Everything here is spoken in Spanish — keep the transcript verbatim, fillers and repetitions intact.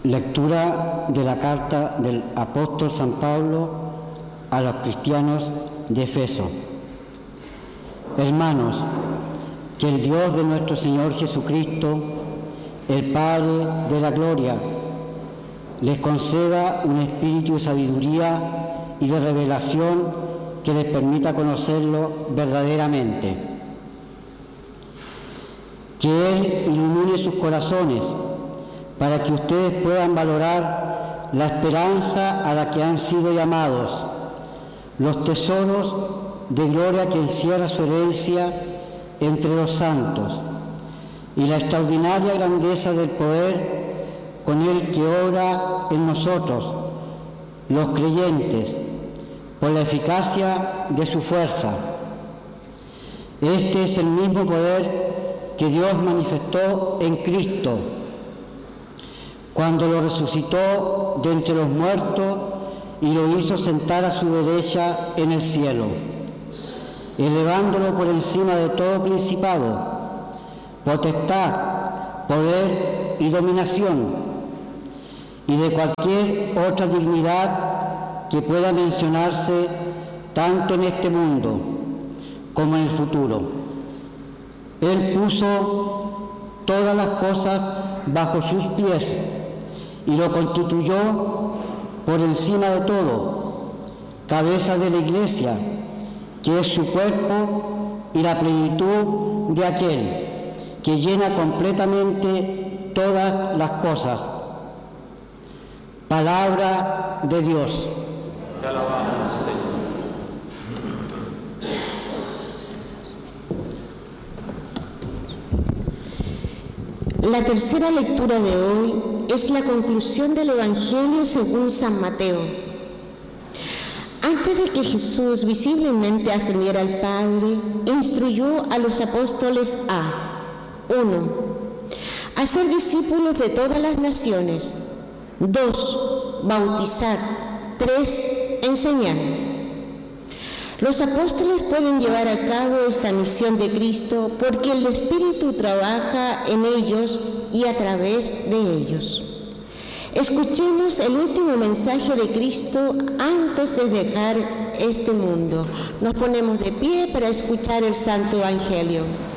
Lectura de la carta del apóstol San Pablo a los cristianos de Efeso. Hermanos, que el Dios de nuestro Señor Jesucristo, el Padre de la gloria, les conceda un espíritu de sabiduría y de revelación que les permita conocerlo verdaderamente. Que Él ilumine sus corazones para que ustedes puedan valorar la esperanza a la que han sido llamados, los tesoros de gloria que encierra su herencia entre los santos y la extraordinaria grandeza del poder con el que obra en nosotros, los creyentes, por la eficacia de su fuerza. Este es el mismo poder que Dios manifestó en Cristo, cuando lo resucitó de entre los muertos y lo hizo sentar a su derecha en el cielo, elevándolo por encima de todo principado, potestad, poder y dominación, y de cualquier otra dignidad que pueda mencionarse tanto en este mundo como en el futuro. Él puso todas las cosas bajo sus pies y lo constituyó por encima de todo, cabeza de la Iglesia, que es su cuerpo y la plenitud de aquel que llena completamente todas las cosas. Palabra de Dios. Te alabamos, Señor. La tercera lectura de hoy es la conclusión del Evangelio según San Mateo. Antes de que Jesús visiblemente ascendiera al Padre, instruyó a los apóstoles a uno hacer discípulos de todas las naciones, dos bautizar, tres enseñar. Los apóstoles pueden llevar a cabo esta misión de Cristo porque el Espíritu trabaja en ellos y a través de ellos. Escuchemos el último mensaje de Cristo antes de dejar este mundo. Nos ponemos de pie para escuchar el Santo Evangelio.